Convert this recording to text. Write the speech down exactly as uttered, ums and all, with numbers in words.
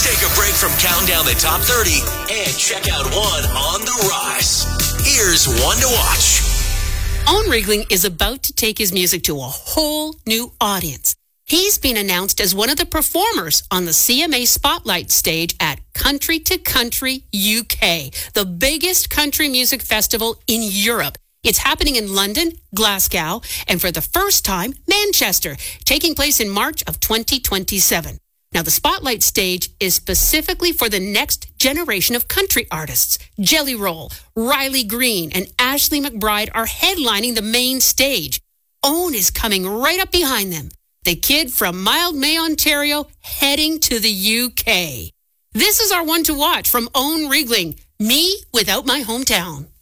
Take a break from counting down the top thirty and check out one on the rise. Here's one to watch. Owen Riegling is about to take his music to a whole new audience. He's been announced as one of the performers on the C M A Spotlight stage at Country to Country U K, the biggest country music festival in Europe. It's happening in London, Glasgow, and for the first time, Manchester, taking place in March of twenty twenty-seven. Now, the Spotlight stage is specifically for the next generation of country artists. Jelly Roll, Riley Green, and Ashley McBryde are headlining the main stage. Owen is coming right up behind them. The kid from Mildmay, Ontario, heading to the U K. This is our one to watch from Owen Riegling, Me Without My Hometown.